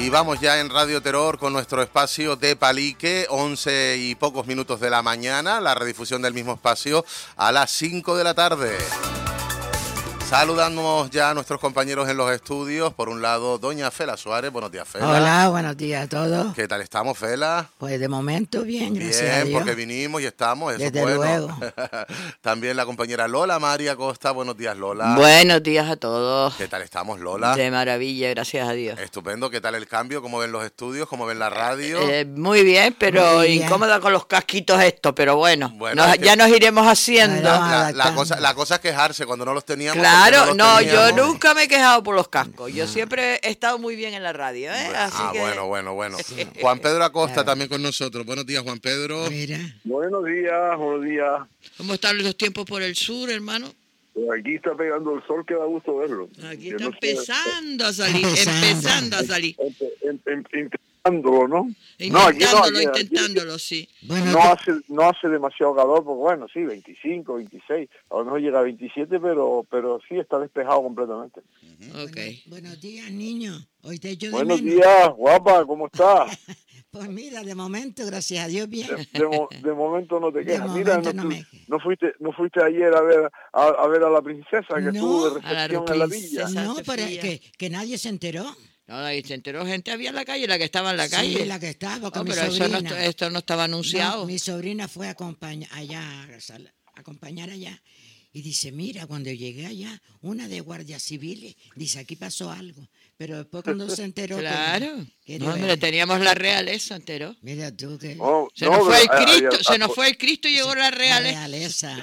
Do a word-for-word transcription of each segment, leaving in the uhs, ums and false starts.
Y vamos ya en Radio Terror con nuestro espacio de Palique, once y pocos minutos de la mañana, la redifusión del mismo espacio a las cinco de la tarde. Saludamos ya a nuestros compañeros en los estudios. Por un lado, doña Fela Suárez. Buenos días, Fela. Hola, buenos días a todos. ¿Qué tal estamos, Fela? Pues de momento bien, gracias Bien, a Dios. porque vinimos y estamos, eso Desde es bueno. luego. También la compañera Lola María Costa. Buenos días, Lola. Buenos días a todos. ¿Qué tal estamos, Lola? De maravilla, gracias a Dios. Estupendo. ¿Qué tal el cambio? ¿Cómo ven los estudios? ¿Cómo ven la radio? Eh, muy bien, pero Muy bien. incómoda con los casquitos estos, pero bueno, Bueno, nos- es que- ya nos iremos haciendo. Ay, La, la adaptando. cosa, la cosa es quejarse cuando no los teníamos. Claro, porque no, los yo teníamos. nunca me he quejado por los cascos. Yo siempre he estado muy bien en la radio, ¿eh? Así ah, que... bueno, bueno, bueno. Juan Pedro Acosta también con nosotros. Buenos días, Juan Pedro. Mira, Buenos días, buenos días. ¿Cómo están los tiempos por el sur, hermano? Pues aquí está pegando el sol que da gusto verlo. Aquí Que está no sé, empezando a salir, Empezando. empezando a salir. empe- em- em- intentándolo, ¿no? Intentándolo, no, aquí no, aquí- aquí- intentándolo, sí. bueno, no que- hace no hace demasiado calor, porque bueno, sí, veinticinco, veintiséis, a lo mejor llega a veintisiete, pero pero sí está despejado completamente. Ok. buenos días, niño. Hoy te echo de Buenos menos. días, guapa, ¿cómo estás? Pues mira, de momento, gracias a Dios, bien. De, de mo- de momento no te De quejas. Mira, momento no, no tu- me- no fuiste no fuiste ayer a ver a, a ver a la princesa que No, estuvo de a la recepción en la princesa. villa. No, pero es Sofía. que, que nadie se enteró. No, ahí se enteró gente, había en la calle, la que estaba en la calle. Sí, la que estaba con No, mi pero eso no, sobrina. est- esto no estaba anunciado. No, mi sobrina fue a acompañar allá, a sal- a acompañar allá. Y dice, mira, cuando llegué allá, una de guardias civiles, dice, aquí pasó algo. Pero después cuando se enteró... pues, Claro. que No, no hombre, era. teníamos la realeza, enteró. Mira tú que... No, Se no, nos fue el pero, ah, Cristo, ah, se nos ah, fue el Cristo y llegó la La realeza. realeza.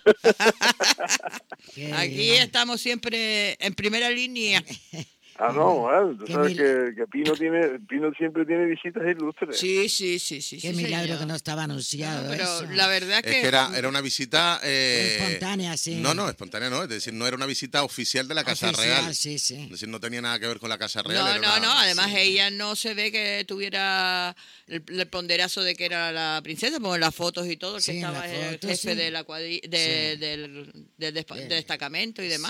Qué Aquí bien. estamos siempre en primera línea. Ah, no, bueno, tú Qué sabes mil- que, que Pino tiene, Pino siempre tiene visitas ilustres. Sí, sí, sí, sí. Qué sí, milagro señor. que no estaba anunciado No, pero eso. la verdad Es que, que era, era una visita... eh, Espontánea, sí. No, no, espontánea no. Es decir, no era una visita oficial de la Casa Oficial, Real. sí, sí. Es decir, no tenía nada que ver con la Casa Real. no, era no, una- no. Además, ella no se ve que tuviera el, el ponderazo de que era la princesa, porque en las fotos y todo, el Sí, que en estaba las el fotos, jefe sí. de la cuadri- de- del, del despa- Bien. del destacamento y demás.